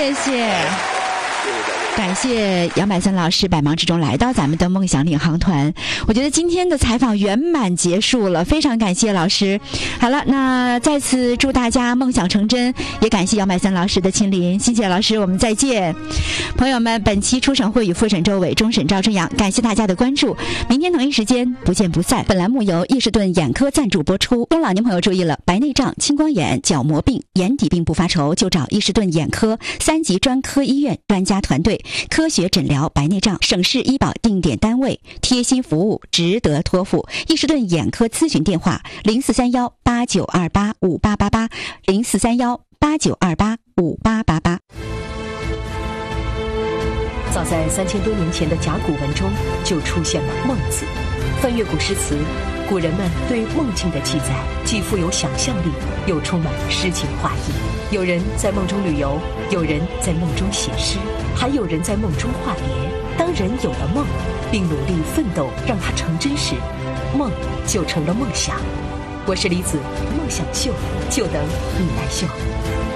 谢谢。感谢杨百森老师百忙之中来到咱们的梦想领航团。我觉得今天的采访圆满结束了，非常感谢老师。好了，那再次祝大家梦想成真，也感谢杨百森老师的亲临，谢谢老师，我们再见。朋友们，本期出审会与复审周伟，终审赵春阳，感谢大家的关注，明天同一时间不见不散。本栏目由易士顿眼科赞助播出。中老年朋友注意了，白内障、青光眼、角膜病、眼底病不发愁，就找易士顿眼科3级专科医院专家团队，科学诊疗白内障，省市医保定点单位，贴心服务，值得托付。易士顿眼科咨询电话：043189285888，043189285888。 早在3000多年前的甲骨文中就出现了梦字。翻阅古诗词，古人们对梦境的记载既富有想象力，又充满诗情画意。有人在梦中旅游，有人在梦中写诗，还有人在梦中化蝶。当人有了梦，并努力奋斗让它成真时，梦就成了梦想。我是李子，梦想秀就等你来秀。